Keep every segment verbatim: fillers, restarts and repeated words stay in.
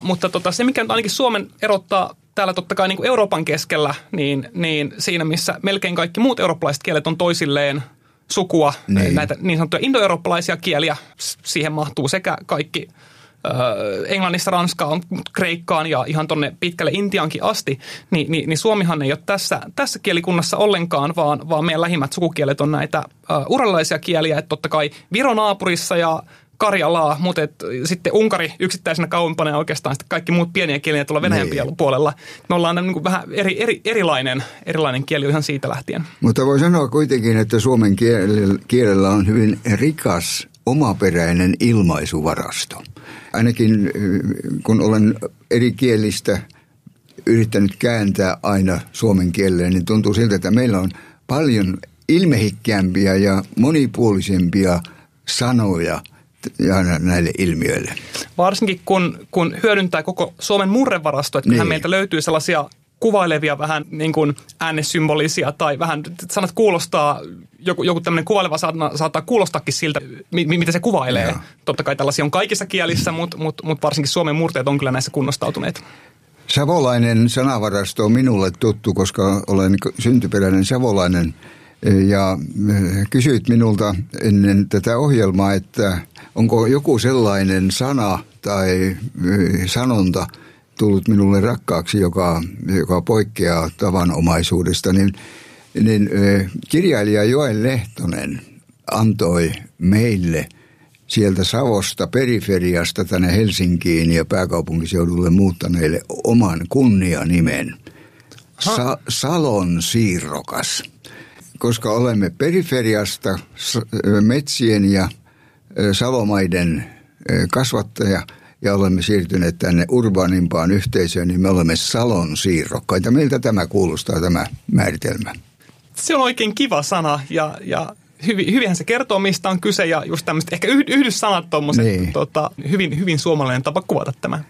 Mutta tota, se, mikä nyt ainakin Suomen erottaa täällä totta kai niin kuin Euroopan keskellä, niin, niin siinä missä melkein kaikki muut eurooppalaiset kielet on toisilleen sukua, niin. näitä niin sanottuja indoeurooppalaisia kieliä, siihen mahtuu sekä kaikki Englannista Ranskaan, Kreikkaan ja ihan tonne pitkälle Intiankin asti, niin, niin, niin Suomihan ei ole tässä, tässä kielikunnassa ollenkaan, vaan, vaan meidän lähimmät sukukielet on näitä uh, uralilaisia kieliä, että totta kai Viro naapurissa ja Karjalaa, mutta et, sitten Unkari yksittäisenä kauempana ja oikeastaan sitten kaikki muut pieniä kieliä tuolla Venäjän niin. puolella. Me ollaan niin kuin vähän eri, eri, erilainen, erilainen kieli ihan siitä lähtien. Mutta voi sanoa kuitenkin, että suomen kielellä, kielellä on hyvin rikas omaperäinen ilmaisuvarasto. Ainakin kun olen eri kielistä yrittänyt kääntää aina suomen kieleen, niin tuntuu siltä, että meillä on paljon ilmehikkäämpiä ja monipuolisempia sanoja ja näille ilmiöille. Varsinkin kun, kun hyödyntää koko Suomen murrevarasto, että kyllähän niin. meiltä löytyy sellaisia kuvailevia vähän niin kuin äänesymbolisia tai vähän sanat kuulostaa, joku, joku tämmöinen kuvaileva saattaa, saattaa kuulostaakin siltä, mi, mitä se kuvailee. Ja. Totta kai tällaisia on kaikissa kielissä, mutta mut, mut varsinkin Suomen murteet on kyllä näissä kunnostautuneet. Savolainen sanavarasto on minulle tuttu, koska olen syntyperäinen savolainen. Ja kysyit minulta ennen tätä ohjelmaa, että onko joku sellainen sana tai sanonta tullut minulle rakkaaksi, joka, joka poikkeaa tavanomaisuudesta, niin, niin kirjailija Joel Lehtonen antoi meille sieltä Savosta periferiasta tänne Helsinkiin ja pääkaupunkiseudulle muuttaneille oman kunnianimen. Sa- Salon siirrokas. Koska olemme periferiasta metsien ja salomaiden kasvattaja ja olemme siirtyneet tänne urbaanimpaan yhteisöön, niin me olemme Salon siirrokkaita. Miltä tämä kuulostaa, tämä määritelmä? Se on oikein kiva sana ja, ja hyvin, hyvinhän se kertoo, mistä on kyse ja just tämmöiset ehkä yhdyssanat tuommoiset, niin. tota, hyvin, hyvin suomalainen tapa kuvata tämä.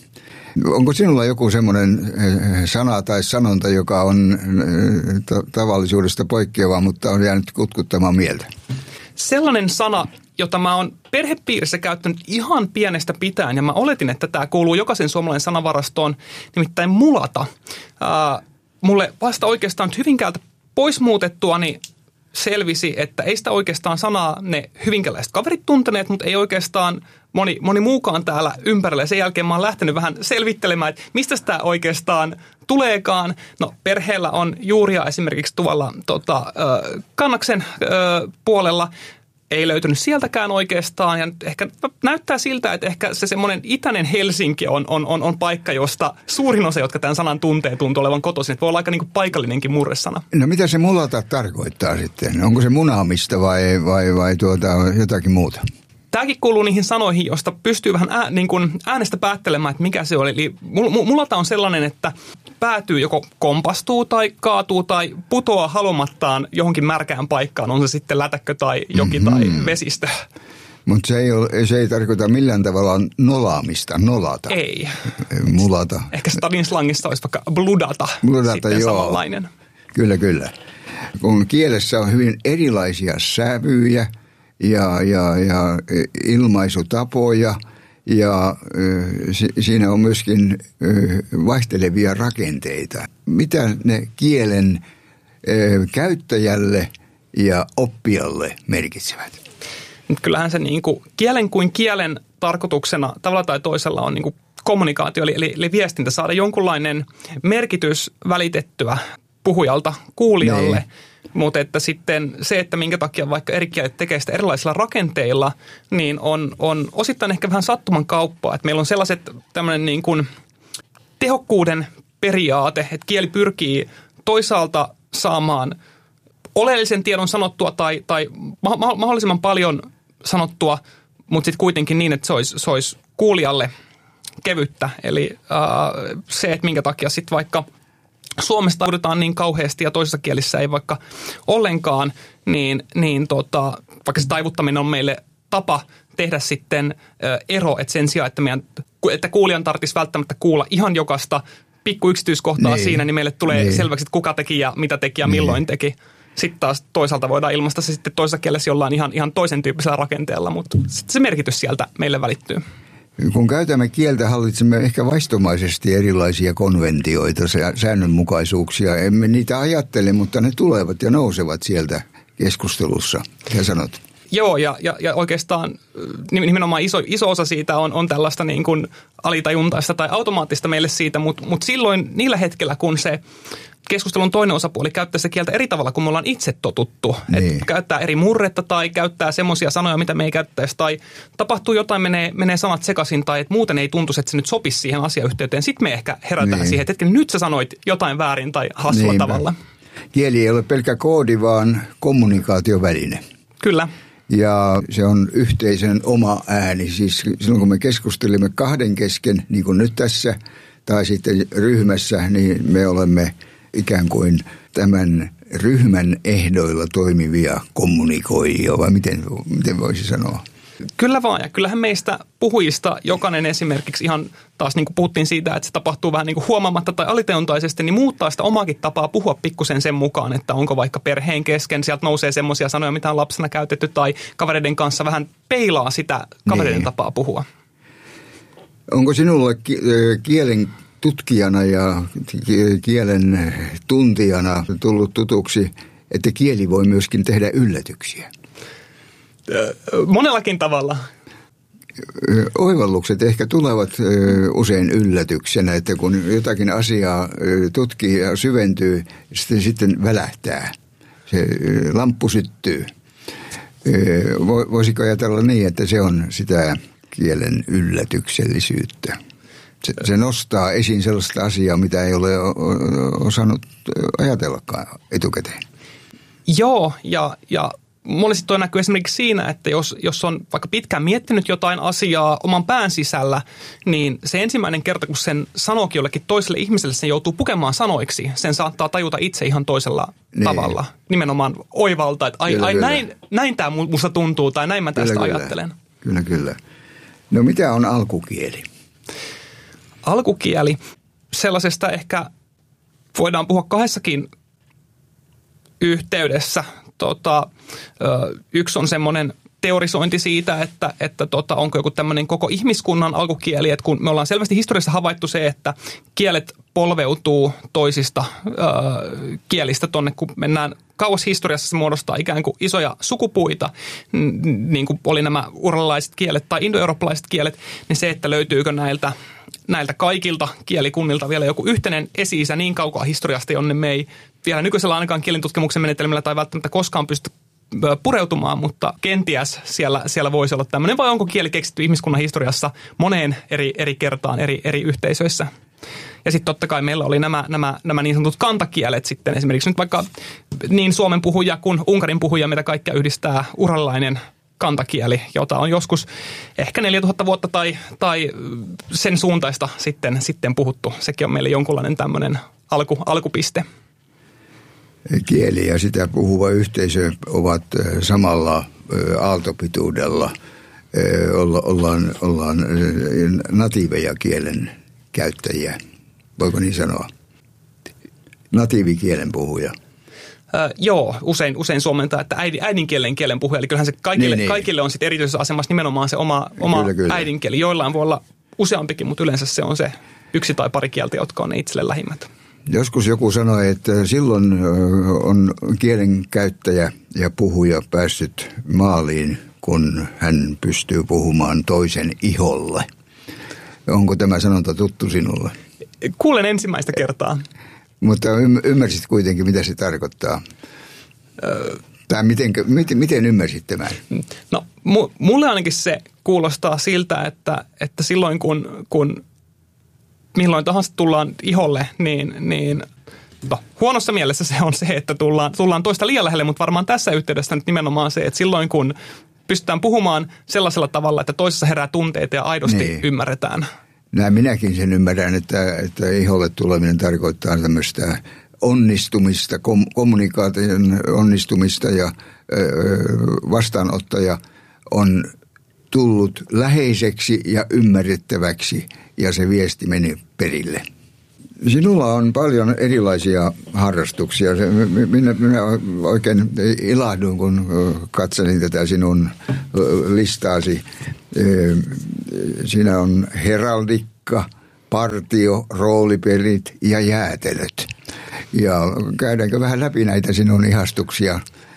Onko sinulla joku semmoinen sana tai sanonta, joka on tavallisuudesta poikkeava, mutta on jäänyt kutkuttamaan mieltä? Sellainen sana, jota mä oon perhepiirissä käyttänyt ihan pienestä pitäen, ja mä oletin, että tämä kuuluu jokaisen suomalainen sanavarastoon, nimittäin mulata. Ää, mulle vasta oikeastaan Hyvinkäältä pois muutettua, niin selvisi, että ei sitä oikeastaan sanaa ne hyvinkäläiset kaverit tunteneet, mutta ei oikeastaan moni, moni muukaan täällä ympärillä. Sen jälkeen mä oon lähtenyt vähän selvittelemään, että mistä sitä oikeastaan tuleekaan. No perheellä on juuria esimerkiksi tuolla tota, Kannaksen puolella. Ei löytynyt sieltäkään oikeastaan ja ehkä näyttää siltä, että ehkä se semmoinen itäinen Helsinki on, on, on, on paikka, josta suurin osa, jotka tämän sanan tuntee, tuntuu olevan kotoisin. Että voi olla aika niin kuin paikallinenkin murresana. No mitä se mulata tarkoittaa sitten? Onko se munaamista vai, vai, vai tuota, jotakin muuta? Tämäkin kuuluu niihin sanoihin, josta pystyy vähän ää, niin kuin äänestä päättelemään, että mikä se oli. Eli mulata on sellainen, että päätyy joko kompastuu tai kaatuu tai putoaa halumattaan johonkin märkään paikkaan, on se sitten lätäkkö tai joki mm-hmm. tai vesistö. Mutta se, se ei tarkoita millään tavalla nolaamista, nolata. Ei. Mulata. Ehkä stadin slangissa olisi vaikka bludata, bludata sitten joo. samanlainen. Kyllä, kyllä. Kun kielessä on hyvin erilaisia sävyjä ja, ja, ja ilmaisutapoja ja si, siinä on myöskin vaihtelevia rakenteita. Mitä ne kielen käyttäjälle ja oppijalle merkitsevät? Kyllähän se niin kuin kielen kuin kielen tarkoituksena tavalla tai toisella on niin kuin kommunikaatio, eli, eli, eli viestintä, saada jonkunlainen merkitys välitettyä puhujalta kuulijalle. Niin. Mutta että sitten se, että minkä takia vaikka eri kielet tekee sitä erilaisilla rakenteilla, niin on, on osittain ehkä vähän sattuman kauppaa. Että meillä on sellaiset tämmöinen niin kuin tehokkuuden periaate, että kieli pyrkii toisaalta saamaan oleellisen tiedon sanottua tai, tai mahdollisimman paljon sanottua, mutta sitten kuitenkin niin, että se olisi, se olisi kuulijalle kevyttä. Eli äh, se, että minkä takia sitten vaikka Suomesta puhutaan niin kauheasti ja toisissa kielissä ei vaikka ollenkaan, niin, niin tota, vaikka se taivuttaminen on meille tapa tehdä sitten äh, ero, että sen sijaan, että, meidän, että kuulijan tarvitsisi välttämättä kuulla ihan jokaista pikku yksityiskohtaa niin. siinä, niin meille tulee niin. selväksi, että kuka teki ja mitä teki ja niin. milloin teki. Sitten taas toisaalta voidaan ilmaista se sitten toisessa kielessä jollain ihan, ihan toisen tyyppisellä rakenteella, mutta sitten se merkitys sieltä meille välittyy. Kun käytämme kieltä, hallitsemme ehkä vaistomaisesti erilaisia konventioita, säännönmukaisuuksia. Emme niitä ajattele, mutta ne tulevat ja nousevat sieltä keskustelussa. Mitä sanot? Joo, ja, ja, ja oikeastaan nimenomaan iso, iso osa siitä on, on tällaista niin kuin alitajuntaista tai automaattista meille siitä, mutta, mutta silloin niillä hetkellä, kun se keskustelun toinen osapuoli käyttää se kieltä eri tavalla, kun me ollaan itse totuttu. Niin. Että käyttää eri murretta tai käyttää semmoisia sanoja, mitä me ei käyttäisi. Tai tapahtuu jotain, menee, menee sanat sekaisin tai että muuten ei tuntuisi, että se nyt sopisi siihen asiayhteyteen. Sitten me ehkä herätään niin. siihen, että hetken, nyt sä sanoit jotain väärin tai hassulla Niinpä. tavalla. Kieli ei ole pelkkä koodi, vaan kommunikaatioväline. Kyllä. Ja se on yhteisön oma ääni. Siis silloin kun me keskustelemme kahden kesken, niin kuin nyt tässä, tai sitten ryhmässä, niin me olemme ikään kuin tämän ryhmän ehdoilla toimivia kommunikoijia, vai miten, miten voisi sanoa? Kyllä vaan, ja kyllähän meistä puhujista jokainen esimerkiksi ihan taas niin kuin puhuttiin siitä, että se tapahtuu vähän niin kuin huomaamatta tai aliteontaisesti, niin muuttaa sitä omaakin tapaa puhua pikkusen sen mukaan, että onko vaikka perheen kesken, sieltä nousee semmoisia sanoja, mitä on lapsena käytetty, tai kavereiden kanssa vähän peilaa sitä kavereiden niin. tapaa puhua. Onko sinulle kielen tutkijana ja kielen tuntijana tullut tutuksi, että kieli voi myöskin tehdä yllätyksiä? Monellakin tavalla. Oivallukset ehkä tulevat usein yllätyksenä, että kun jotakin asiaa tutkii ja syventyy, sitten, sitten välähtää. Se lamppu syttyy. Voisiko ajatella niin, että se on sitä kielen yllätyksellisyyttä? Se, se nostaa esiin sellaista asiaa, mitä ei ole osannut ajatellakaan etukäteen. Joo, ja... ja mulle sitten toi näkyy esimerkiksi siinä, että jos, jos on vaikka pitkään miettinyt jotain asiaa oman pään sisällä, niin se ensimmäinen kerta, kun sen sanookin jollekin toiselle ihmiselle, sen joutuu pukemaan sanoiksi. Sen saattaa tajuta itse ihan toisella niin. tavalla. Nimenomaan oivalta, että ai, kyllä, ai kyllä. näin, näin tämä musta tuntuu tai näin mä tästä kyllä, ajattelen. Kyllä, kyllä. No mitä on alkukieli? Alkukieli, sellaisesta ehkä voidaan puhua kahdessakin yhteydessä. Tota, yksi on semmoinen teorisointi siitä, että, että tota, onko joku tämmöinen koko ihmiskunnan alkukieli, että kun me ollaan selvästi historiassa havaittu se, että kielet polveutuu toisista ö, kielistä tonne, kun mennään kauas historiassa, se muodostaa ikään kuin isoja sukupuita, niin kuin oli nämä uralaiset kielet tai indoeurooppalaiset kielet, niin se, että löytyykö näiltä, näiltä kaikilta kielikunnilta vielä joku yhteinen esi-isä niin kaukaa historiasta, jonne me ei vielä nykyisellä ainakaan kielentutkimuksen menetelmillä tai välttämättä koskaan pysty pureutumaan, mutta kenties siellä, siellä voisi olla tämmöinen, vai onko kieli keksitty ihmiskunnan historiassa moneen eri, eri kertaan eri, eri yhteisöissä. Ja sitten totta kai meillä oli nämä, nämä, nämä niin sanotut kantakielet sitten, esimerkiksi nyt vaikka niin Suomen puhuja kuin Unkarin puhuja, mitä kaikkea yhdistää uralilainen kantakieli, jota on joskus ehkä neljätuhatta vuotta tai, tai sen suuntaista sitten, sitten puhuttu. Sekin on meille jonkunlainen tämmöinen alku, alkupiste. Kieli ja sitä puhuva yhteisö ovat samalla aaltopituudella. Ollaan, ollaan natiiveja kielen käyttäjiä. Voiko niin sanoa? Natiivikielen puhuja. Öö, joo, usein, usein suomentaa, että äidin, äidinkielen kielen puhuja. Eli kyllähän se kaikille, niin, kaikille on sitten erityisessä asemassa nimenomaan se oma, oma kyllä, kyllä. äidinkieli. Joillain voi olla useampikin, mutta yleensä se on se yksi tai pari kieltä, jotka on ne itselle lähimmät. Joskus joku sanoi, että silloin on kielen käyttäjä ja puhuja päässyt maaliin, kun hän pystyy puhumaan toisen iholle. Onko tämä sanonta tuttu sinulle? Kuulen ensimmäistä kertaa. Mutta ymmärsit kuitenkin, mitä se tarkoittaa? Öö, tai miten, miten, miten ymmärsit tämän? No, mulle ainakin se kuulostaa siltä, että, että silloin kun... kun milloin tahansa tullaan iholle, niin, niin no, huonossa mielessä se on se, että tullaan, tullaan toista liian lähelle, mutta varmaan tässä yhteydessä nyt nimenomaan se, että silloin kun pystytään puhumaan sellaisella tavalla, että toisessa herää tunteita ja aidosti niin. ymmärretään. Näin minäkin sen ymmärrän, että, että iholle tuleminen tarkoittaa tämmöistä onnistumista, kom, kommunikaation onnistumista ja ö, vastaanottaja on tullut läheiseksi ja ymmärrettäväksi ja se viesti meni perille. Sinulla on paljon erilaisia harrastuksia. Minä, minä oikein ilahduin, kun katselin tätä sinun listaasi. siinä on heraldikka, partio, roolipelit ja jäätelöt. Ja käydäänkö vähän läpi näitä sinun ihastuksia?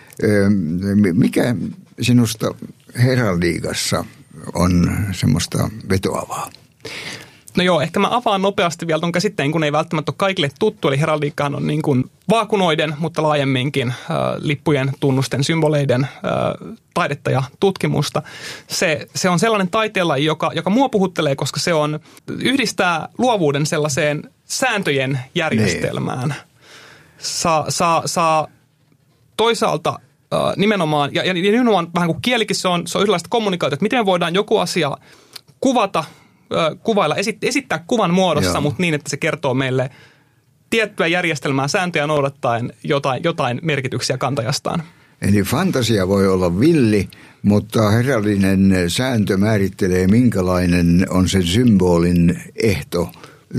Mikä sinusta heraldiikassa on semmoista vetoavaa? No joo, ehkä mä avaan nopeasti vielä tuon käsitteen, kun ei välttämättä ole kaikille tuttu. Eli heraldiikkahan on niin kuin vaakunoiden, mutta laajemminkin äh, lippujen, tunnusten, symboleiden äh, taidetta ja tutkimusta. Se, se on sellainen taiteenlaji, joka, joka mua puhuttelee, koska se on yhdistää luovuuden sellaiseen sääntöjen järjestelmään. Saa, saa, saa toisaalta äh, nimenomaan, ja, ja nimenomaan vähän kuin kielikin, se on, se on yhdenlaista kommunikaatiota, että miten me voidaan joku asia kuvata, kuvailla, esittää kuvan muodossa, Joo. mutta niin, että se kertoo meille tiettyä järjestelmää, sääntöjä noudattaen jotain, jotain merkityksiä kantajastaan. Eli fantasia voi olla villi, mutta herrallinen sääntö määrittelee, minkälainen on se symbolin ehto,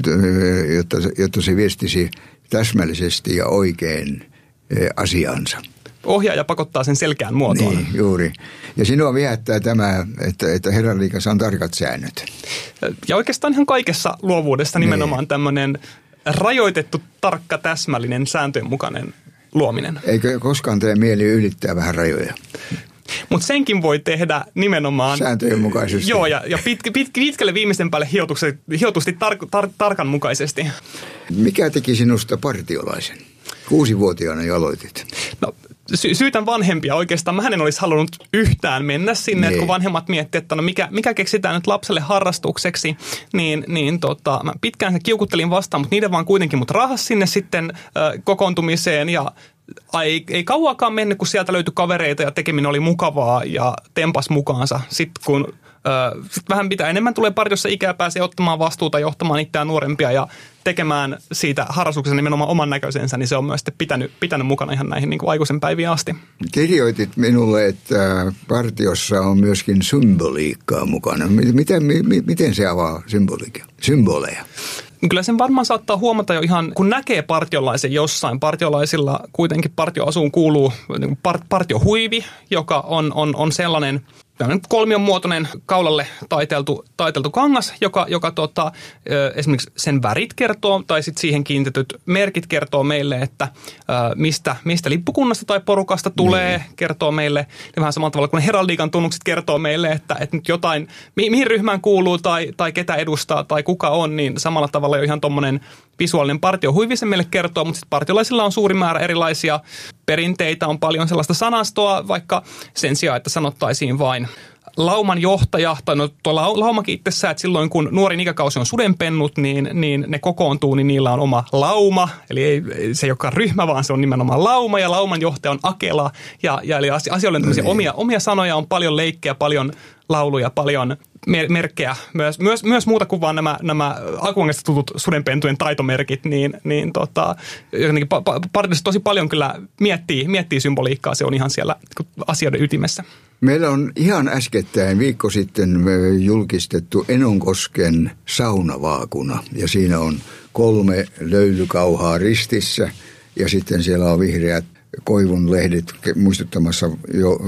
jotta, jotta se viestisi täsmällisesti ja oikein asiansa. Ohjaaja pakottaa sen selkeään muotoon. Niin, juuri. Ja sinua viehättää tämä, että, että heraldiikassa on tarkat säännöt. Ja oikeastaan ihan kaikessa luovuudessa nimenomaan niin. Tämmöinen rajoitettu, tarkka, täsmällinen, sääntöjen mukainen luominen. Eikö koskaan tee mieli ylittää vähän rajoja? Mutta senkin voi tehdä nimenomaan sääntöjen mukaisesti. Joo, ja, ja pit, pit, pitkälle viimeisten päälle hiotusti tar, tar, tarkan mukaisesti. Mikä teki sinusta partiolaisen? Kuusivuotiaana jo aloitit. No, sy- syytän vanhempia oikeastaan. Mä en olisi halunnut yhtään mennä sinne, että kun vanhemmat miettivät, että no mikä, mikä keksitään nyt lapselle harrastukseksi, niin, niin tota, mä pitkään sen kiukuttelin vastaan, mutta niiden vaan kuitenkin mut rahas sinne sitten äh, kokoontumiseen ja Ei, ei kauaakaan mennyt, kun sieltä löytyi kavereita ja tekeminen oli mukavaa ja tempas mukaansa. Sitten kun ö, sit vähän pitää enemmän tulee partiossa ikää, pääsee ottamaan vastuuta, johtamaan itseään nuorempia ja tekemään siitä harrastuksesta nimenomaan oman näköisensä, niin se on myös pitänyt, pitänyt mukana ihan näihin niin kuin aikuisen päiviin asti. Kirjoitit minulle, että partiossa on myöskin symboliikkaa mukana. Miten, miten se avaa symboleja? Kyllä sen varmaan saattaa huomata jo ihan, kun näkee partiolaisen jossain. Partiolaisilla kuitenkin partioasuun kuuluu niin partiohuivi, joka on, on, on sellainen kolmion muotoinen kaulalle taiteltu, taiteltu kangas, joka, joka tota, esimerkiksi sen värit kertoo tai sitten siihen kiinnitetyt merkit kertoo meille, että mistä, mistä lippukunnasta tai porukasta tulee, mm. kertoo meille. Ja vähän samalla tavalla kuin heraldiikan tunnukset kertoo meille, että, että nyt jotain, mi, mihin ryhmään kuuluu tai, tai ketä edustaa tai kuka on, niin samalla tavalla jo ihan tuommoinen visuaalinen partiohuivi se meille kertoo, mutta sitten partiolaisilla on suuri määrä erilaisia perinteitä, on paljon sellaista sanastoa, vaikka sen sijaan, että sanottaisiin vain lauman johtaja, tai no tuo laumakin itsessään, että silloin kun nuorin ikäkausi on sudenpennut, niin, niin ne kokoontuu, niin niillä on oma lauma, eli ei se ei olekaan ryhmä, vaan se on nimenomaan lauma, ja lauman johtaja on akela, ja, ja eli asioilla on tämmöisiä omia, omia sanoja, on paljon leikkejä, paljon lauluja, paljon merkkejä, myös, myös, myös muuta kuin vaan nämä, nämä Akuankasta tutut sudenpentujen taitomerkit, niin, niin tota, partiossa tosi paljon kyllä miettii, miettii symboliikkaa, se on ihan siellä asioiden ytimessä. Meillä on ihan äskettäin viikko sitten julkistettu Enonkosken saunavaakuna ja siinä on kolme löylykauhaa ristissä ja sitten siellä on vihreät koivun lehdet muistuttamassa jo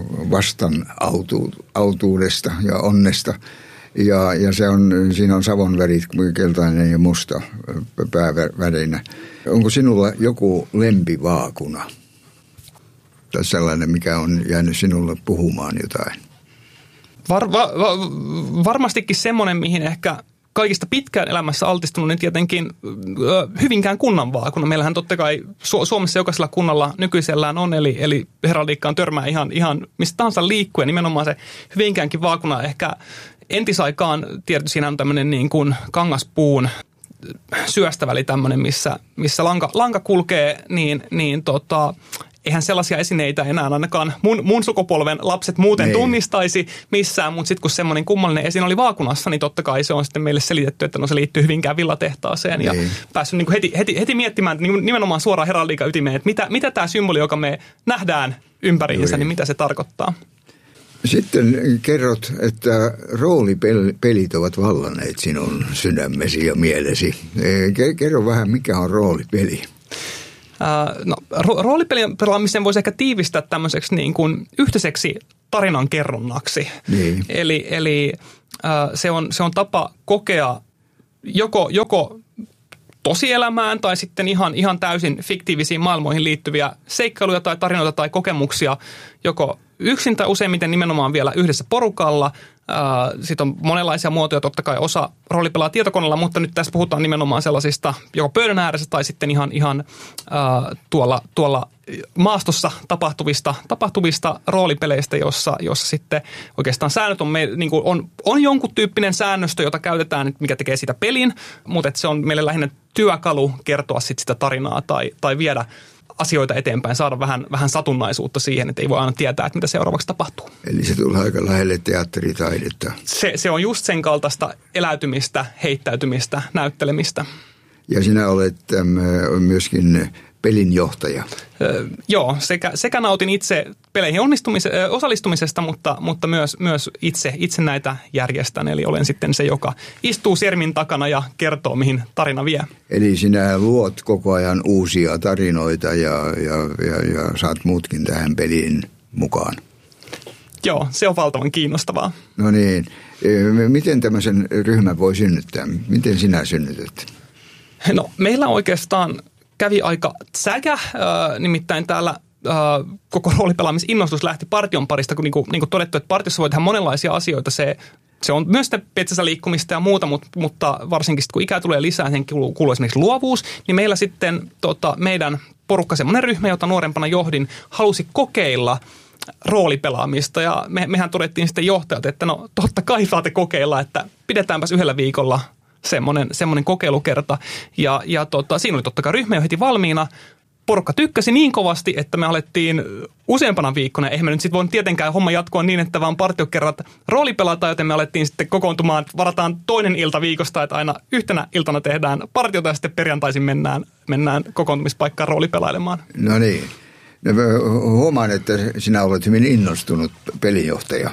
vastan autu, autuudesta ja onnesta. Ja, ja se on, siinä on savon värit, keltainen ja musta päävärinä. Onko sinulla joku lempivaakuna? Tai sellainen, mikä on jäänyt sinulle puhumaan jotain? Var, va, va, varmastikin semmoinen, mihin ehkä kaikista pitkään elämässä altistunut, niin tietenkin Hyvinkään kunnan vaakuna. Meillähän totta kai Su- Suomessa jokaisella kunnalla nykyisellään on, eli, eli heraldiikkaan törmää ihan, ihan mistä tahansa liikkuen. Nimenomaan se Hyvinkäänkin vaakuna ehkä entisaikaan, tietysti siinä on tämmöinen niin kuin kangaspuun syöstäväli tämmöinen, missä, missä lanka, lanka kulkee, niin, niin tota... Eihän sellaisia esineitä enää ainakaan mun, mun sukupolven lapset muuten Nei. tunnistaisi missään, mutta sitten kun semmoinen kummallinen esine oli vaakunassa, niin totta kai se on sitten meille selitetty, että no se liittyy Hyvinkään villatehtaaseen. Nei. Ja päässyt niin kuin heti, heti, heti miettimään nimenomaan suoraan heraldiikan ytimeen, että mitä, mitä tämä symboli, joka me nähdään ympäriinsä, niin mitä se tarkoittaa. Sitten kerrot, että roolipelit ovat vallanneet sinun sydämesi ja mielesi. Kerro vähän, mikä on roolipeli? No, roolipelien pelaamisen voisi ehkä tiivistää tämmöiseksi niin kuin yhteiseksi tarinan kerronnaksi. Niin. Eli, eli äh, se, on, se on tapa kokea joko, joko tosielämään tai sitten ihan, ihan täysin fiktiivisiin maailmoihin liittyviä seikkailuja tai tarinoita tai kokemuksia joko yksin tai useimmiten nimenomaan vielä yhdessä porukalla. Sitten on monenlaisia muotoja, totta kai osa roolipelaa tietokoneella, mutta nyt tässä puhutaan nimenomaan sellaisista joko pöydän ääressä tai sitten ihan, ihan äh, tuolla, tuolla maastossa tapahtuvista, tapahtuvista roolipeleistä, jossa, jossa sitten oikeastaan säännöt on, me, niin kuin on, on jonkun tyyppinen säännöstö, jota käytetään, mikä tekee sitä pelin, mutta se on meille lähinnä työkalu kertoa sit sitä tarinaa tai, tai viedä asioita eteenpäin, saada vähän, vähän satunnaisuutta siihen, että ei voi aina tietää, että mitä seuraavaksi tapahtuu. Eli se tulee aika lähelle teatteritaidetta. Se, se on just sen kaltaista eläytymistä, heittäytymistä, näyttelemistä. Ja sinä olet äm, myöskin pelinjohtaja. Öö, joo, sekä, sekä nautin itse peleihin osallistumisesta, mutta, mutta myös, myös itse, itse näitä järjestän. Eli olen sitten se, joka istuu sermin takana ja kertoo, mihin tarina vie. Eli sinä luot koko ajan uusia tarinoita ja, ja, ja, ja saat muutkin tähän peliin mukaan. Joo, se on valtavan kiinnostavaa. No niin. Miten tämmöisen ryhmän voi synnyttää? Miten sinä synnytät? No, meillä oikeastaan kävi aika säkä, äh, nimittäin täällä äh, koko roolipelaamisinnostus lähti partion parista, kun niin kuin, niin kuin todettu, että partiossa voi tehdä monenlaisia asioita. Se, se on myös sitä petsässä liikkumista ja muuta, mutta, mutta varsinkin sit, kun ikää tulee lisää, sen kuuluu, kuuluu esimerkiksi luovuus, niin meillä sitten tota, meidän porukka, semmoinen ryhmä, jota nuorempana johdin, halusi kokeilla roolipelaamista ja me, mehän todettiin sitten johtajat, että no totta kai saatte kokeilla, että pidetäänpäs yhdellä viikolla semmoinen, semmoinen kokeilukerta. Ja, ja tota, siinä oli totta kai ryhmä jo heti valmiina. Porukka tykkäsi niin kovasti, että me alettiin useampana viikkona. Eihän me nyt sitten voinut tietenkään homma jatkua niin, että vaan partiokerrat roolipelataan, joten me alettiin sitten kokoontumaan. Varataan toinen ilta viikosta, että aina yhtenä iltana tehdään partiota ja sitten perjantaisin mennään, mennään kokoontumispaikkaan roolipelailemaan. No niin. No, huomaan, että sinä olet hyvin innostunut pelinjohtaja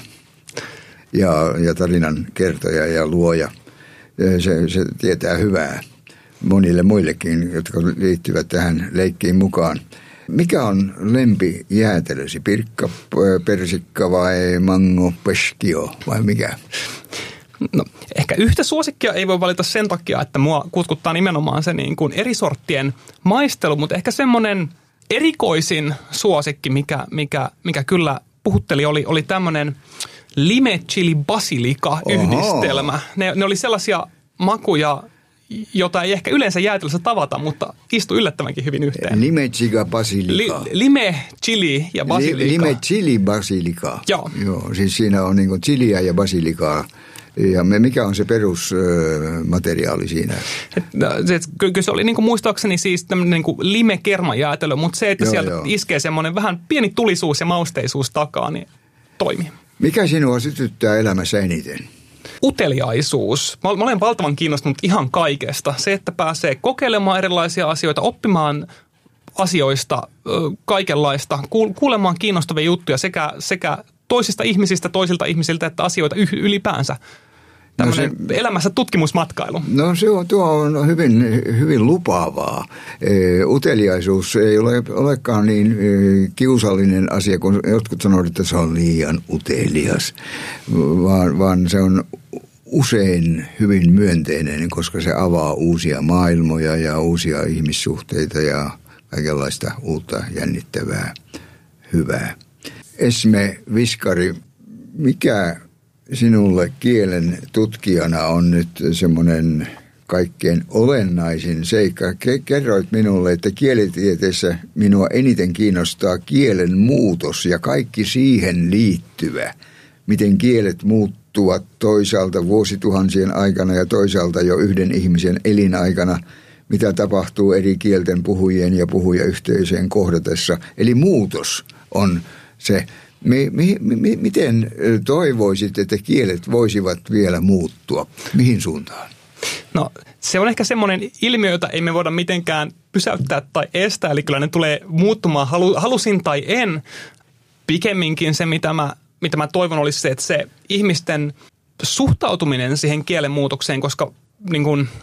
ja, ja tarinan kertoja ja luoja. Se, se tietää hyvää monille muillekin, jotka liittyvät tähän leikkiin mukaan. Mikä on lempijäätelösi? Pirkka, persikka vai mango, peskio vai mikä? No, ehkä yhtä suosikkia ei voi valita sen takia, että mua kutkuttaa nimenomaan se niin kuin eri sorttien maistelu, mutta ehkä semmoinen erikoisin suosikki, mikä, mikä, mikä kyllä puhutteli, oli, oli tämmöinen lime chili basilika yhdistelmä. Ne, ne oli sellaisia makuja, jota ei ehkä yleensä jäätelössä tavata, mutta istui yllättävänkin hyvin yhteen. Lime chili basilika. Li, lime chili ja basilika. Lime chili basilika. Joo. Joo, siis siinä on niin kuin chiliä ja basilikaa. Ja mikä on se perusmateriaali siinä? Kyllä se oli niin kuin muistaakseni siis tämmöinen niin kuin lime-kermajäätelö, mutta se, että joo, sieltä joo. iskee semmoinen vähän pieni tulisuus ja mausteisuus takaa, niin toimii. Mikä sinua sytyttää elämässä eniten? Uteliaisuus. Mä olen valtavan kiinnostunut ihan kaikesta. Se, että pääsee kokeilemaan erilaisia asioita, oppimaan asioista, kaikenlaista, kuulemaan kiinnostavia juttuja sekä, sekä toisista ihmisistä, toisilta ihmisiltä, että asioita ylipäänsä. Tämmöinen no se, elämässä tutkimusmatkailu. No se on, tuo on hyvin, hyvin lupaavaa. E, uteliaisuus ei ole, olekaan niin e, kiusallinen asia, kun jotkut sanovat, että se on liian utelias, vaan, vaan se on usein hyvin myönteinen, koska se avaa uusia maailmoja ja uusia ihmissuhteita ja kaikenlaista uutta jännittävää hyvää. Esme Viskari, mikä sinulle kielen tutkijana on nyt semmoinen kaikkein olennaisin seikka? Kerroit minulle, että kielitieteessä minua eniten kiinnostaa kielen muutos ja kaikki siihen liittyvä. Miten kielet muuttuvat toisaalta vuosituhansien aikana ja toisaalta jo yhden ihmisen elinaikana. Mitä tapahtuu eri kielten puhujien ja puhujayhteisöjen kohdatessa. Eli muutos on se. Mi, mi, mi, miten toivoisit, että kielet voisivat vielä muuttua? Mihin suuntaan? No se on ehkä semmoinen ilmiö, jota ei me voida mitenkään pysäyttää tai estää. Eli kyllä ne tulee muuttumaan, halu, halusin tai en. Pikemminkin se, mitä mä, mitä mä toivon, olisi se, että se ihmisten suhtautuminen siihen kielen muutokseen, koska niin kun,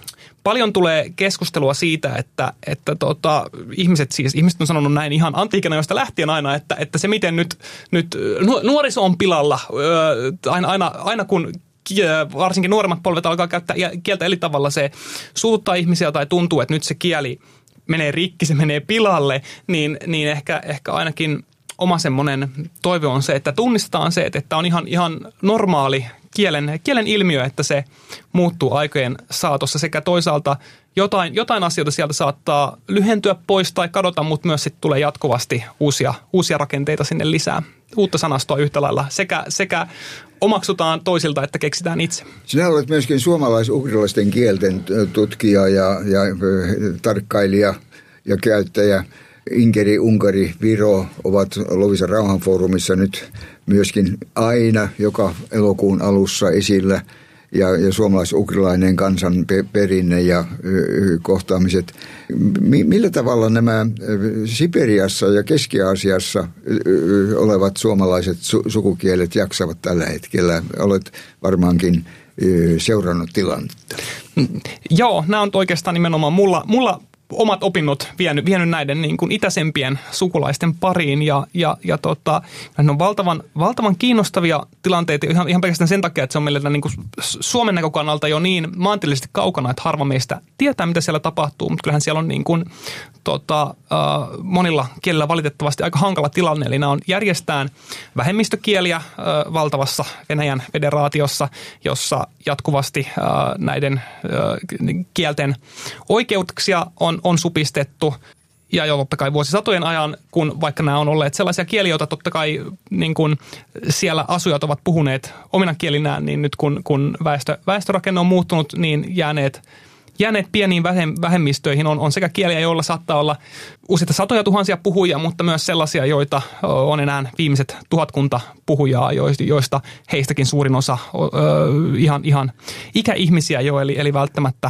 paljon tulee keskustelua siitä, että, että tota, ihmiset siis, ihmiset on sanonut näin ihan antiikin ajoista lähtien aina, että, että se miten nyt, nyt nuoriso on pilalla, aina, aina, aina kun varsinkin nuoremmat polvet alkaa käyttää kieltä eri tavalla, se suututtaa ihmisiä tai tuntuu, että nyt se kieli menee rikki, se menee pilalle, niin, niin ehkä, ehkä ainakin oma semmoinen toive on se, että tunnistetaan se, että on ihan, ihan normaali kielen, kielen ilmiö, että se muuttuu aikojen saatossa sekä toisaalta jotain, jotain asioita sieltä saattaa lyhentyä pois tai kadota, mutta myös sitten tulee jatkuvasti uusia, uusia rakenteita sinne lisää, uutta sanastoa yhtä lailla sekä, sekä omaksutaan toisilta, että keksitään itse. Sinä olet myöskin suomalais-ugrilaisten kielten tutkija ja, ja tarkkailija ja käyttäjä. Inkeri, Unkari, Viro ovat Loviisan rauhanfoorumissa nyt myöskin aina joka elokuun alussa esillä. Ja, ja suomalais-ugrilainen kansan perinne ja y, kohtaamiset. M- millä tavalla nämä Siperiassa ja Keski-Aasiassa y, y, olevat suomalaiset su- sukukielet jaksavat tällä hetkellä? Olet varmaankin y, seurannut tilannetta. Joo, nämä on oikeastaan nimenomaan mulla, mulla omat opinnot vienyt, vienyt näiden niin kuin itäisempien sukulaisten pariin ja, ja, ja tota, ne on valtavan, valtavan kiinnostavia tilanteita ihan, ihan pelkästään sen takia, että se on meillä niin kuin Suomen näkökannalta jo niin maantieteellisesti kaukana, että harva meistä tietää, mitä siellä tapahtuu, mutta kyllähän siellä on niin kuin, tota, äh, monilla kielillä valitettavasti aika hankala tilanne, eli nämä on järjestään vähemmistökieliä äh, valtavassa Venäjän federaatiossa, jossa jatkuvasti äh, näiden äh, kielten oikeuksia on on supistettu ja jo totta kai vuosisatojen ajan, kun vaikka nämä on olleet sellaisia kieliä, joita totta kai niin kun siellä asujat ovat puhuneet omina kielinään, niin nyt kun, kun väestö, väestörakenne on muuttunut, niin jääneet, jääneet pieniin vähemmistöihin on, on sekä kieliä, joilla saattaa olla useita satoja tuhansia puhujia, mutta myös sellaisia, joita on enää viimeiset tuhatkunta puhujaa, joista heistäkin suurin osa ihan, ihan ikäihmisiä jo, eli, eli välttämättä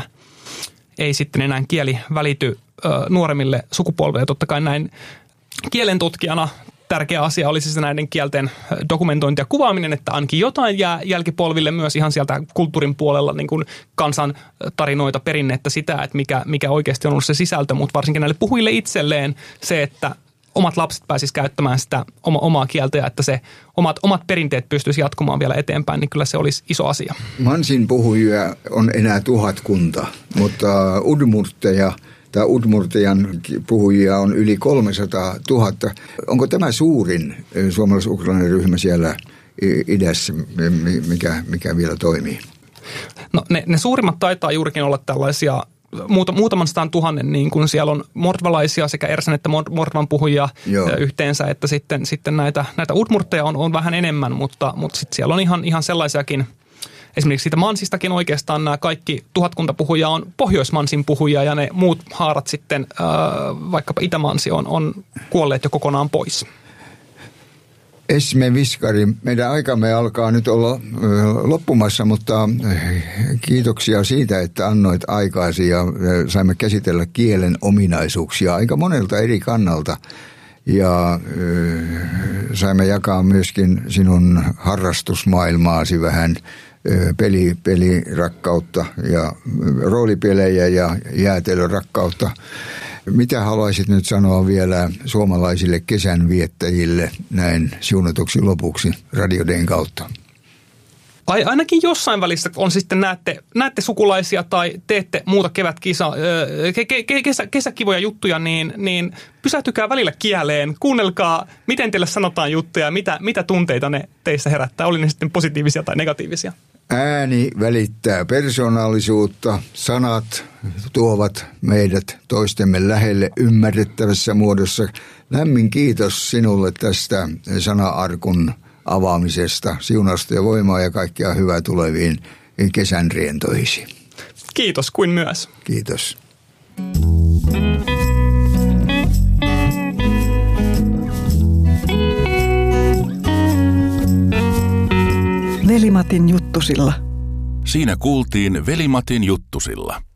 ei sitten enää kieli välity ö, nuoremmille sukupolville. Totta kai näin kielen tutkijana tärkeä asia olisi siis näiden kielten dokumentointi ja kuvaaminen, että ainakin jotain jää jälkipolville myös ihan sieltä kulttuurin puolella niin kuin kansan tarinoita, perinnettä, sitä, että mikä, mikä oikeasti on ollut se sisältö, mutta varsinkin näille puhujille itselleen se, että omat lapset pääsisivät käyttämään sitä oma, omaa kieltä ja että se omat, omat perinteet pystyisi jatkumaan vielä eteenpäin, niin kyllä se olisi iso asia. Mansin puhujia on enää tuhatkunta, mutta udmurteja tai udmurtejan puhujia on yli kolmesataatuhatta. Onko tämä suurin suomalais-ukrainainen ryhmä siellä idässä, mikä, mikä vielä toimii? No ne, ne suurimmat taitaa juurikin olla tällaisia muutaman sadan tuhannen, niin kuin siellä on mordvalaisia sekä ersan että mordvan puhujia Joo. yhteensä, että sitten, sitten näitä, näitä udmurtteja on, on vähän enemmän, mutta, mutta sitten siellä on ihan, ihan sellaisiakin, esimerkiksi siitä mansistakin oikeastaan nämä kaikki tuhatkunta puhujia on pohjoismansin puhujia ja ne muut haarat sitten, äh, vaikkapa itämansi, on, on kuolleet jo kokonaan pois. Esme Viskari, meidän aikamme alkaa nyt olla loppumassa, mutta kiitoksia siitä, että annoit aikaasi ja saimme käsitellä kielen ominaisuuksia aika monelta eri kannalta. Ja saimme jakaa myöskin sinun harrastusmaailmaasi vähän peli, pelirakkautta ja roolipelejä ja jäätelörakkautta. Mitä haluaisit nyt sanoa vielä suomalaisille kesänviettäjille näin siunatuksi lopuksi Radio Dayn kautta? Ai, ainakin jossain välissä on sitten näette, näette sukulaisia tai teette muuta kevätkisa, ke, ke, kesä, kesäkivoja juttuja, niin, niin pysähtykää välillä kieleen. Kuunnelkaa, miten teille sanotaan juttuja, mitä, mitä tunteita ne teissä herättää, oli ne sitten positiivisia tai negatiivisia. Ääni välittää persoonallisuutta, sanat tuovat meidät toistemme lähelle ymmärrettävässä muodossa. Lämmin kiitos sinulle tästä sana-arkun avaamisesta, siunausta ja voimaa ja kaikkea hyvää tuleviin kesän rientoihisi. Kiitos kuin myös. Kiitos. Veli-Matin juttusilla. Siinä kuultiin Veli-Matin juttusilla.